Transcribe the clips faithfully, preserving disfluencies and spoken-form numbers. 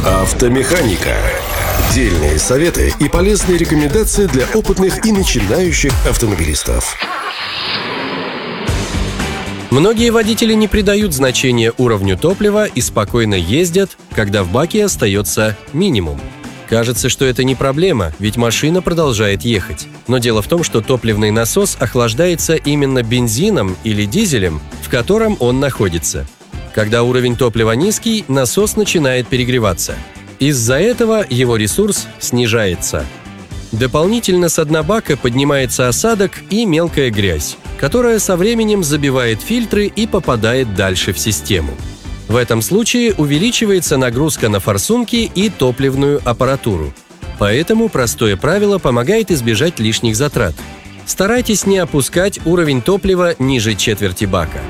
Автомеханика. Дельные советы и полезные рекомендации для опытных и начинающих автомобилистов. Многие водители не придают значения уровню топлива и спокойно ездят, когда в баке остается минимум. Кажется, что это не проблема, ведь машина продолжает ехать. Но дело в том, что топливный насос охлаждается именно бензином или дизелем, в котором он находится. Когда уровень топлива низкий, насос начинает перегреваться. Из-за этого его ресурс снижается. Дополнительно с дна бака поднимается осадок и мелкая грязь, которая со временем забивает фильтры и попадает дальше в систему. В этом случае увеличивается нагрузка на форсунки и топливную аппаратуру. Поэтому простое правило помогает избежать лишних затрат. Старайтесь не опускать уровень топлива ниже четверти бака.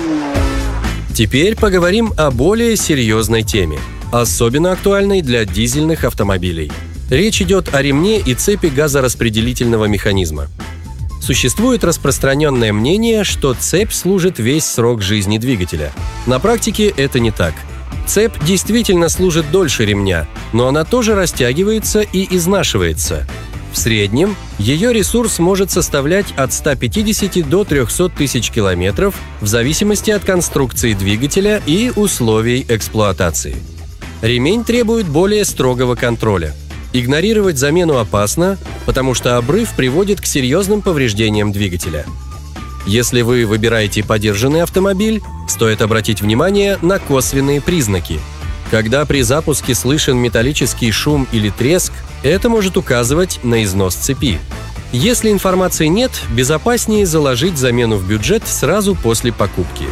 Теперь поговорим о более серьезной теме, особенно актуальной для дизельных автомобилей. Речь идет о ремне и цепи газораспределительного механизма. Существует распространенное мнение, что цепь служит весь срок жизни двигателя. На практике это не так. Цепь действительно служит дольше ремня, но она тоже растягивается и изнашивается. В среднем ее ресурс может составлять от ста пятидесяти до трехсот тысяч километров в зависимости от конструкции двигателя и условий эксплуатации. Ремень требует более строгого контроля. Игнорировать замену опасно, потому что обрыв приводит к серьезным повреждениям двигателя. Если вы выбираете подержанный автомобиль, стоит обратить внимание на косвенные признаки. Когда при запуске слышен металлический шум или треск, это может указывать на износ цепи. Если информации нет, безопаснее заложить замену в бюджет сразу после покупки.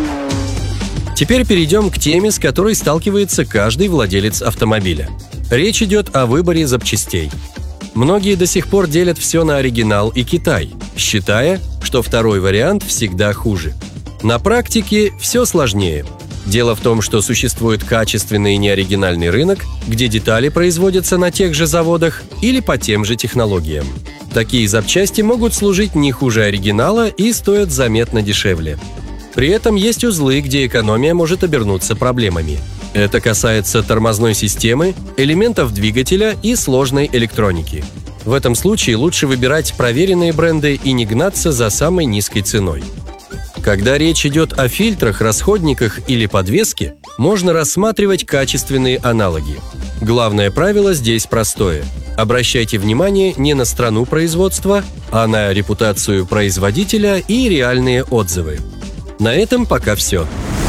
Теперь перейдем к теме, с которой сталкивается каждый владелец автомобиля. Речь идет о выборе запчастей. Многие до сих пор делят все на оригинал и Китай, считая, что второй вариант всегда хуже. На практике все сложнее. Дело в том, что существует качественный и неоригинальный рынок, где детали производятся на тех же заводах или по тем же технологиям. Такие запчасти могут служить не хуже оригинала и стоят заметно дешевле. При этом есть узлы, где экономия может обернуться проблемами. Это касается тормозной системы, элементов двигателя и сложной электроники. В этом случае лучше выбирать проверенные бренды и не гнаться за самой низкой ценой. Когда речь идет о фильтрах, расходниках или подвеске, можно рассматривать качественные аналоги. Главное правило здесь простое. Обращайте внимание не на страну производства, а на репутацию производителя и реальные отзывы. На этом пока все.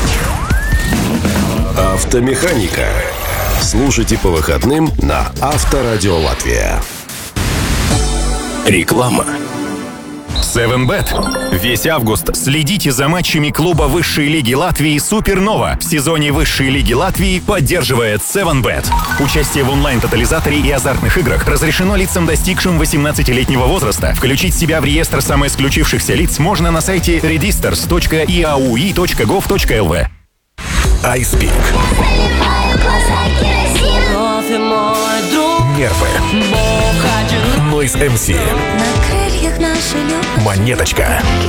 Автомеханика. Слушайте по выходным на Авторадио Латвия. Реклама. севен бет. Весь август следите за матчами клуба высшей лиги Латвии «Супернова». В сезоне высшей лиги Латвии поддерживает севен бет. Участие в онлайн-тотализаторе и азартных играх разрешено лицам, достигшим восемнадцатилетнего возраста. Включить себя в реестр самоисключившихся лиц можно на сайте редистерс точка и эй ю и точка гов точка эл ви. iSpeak. Нервы. Noise эм си. Монеточка.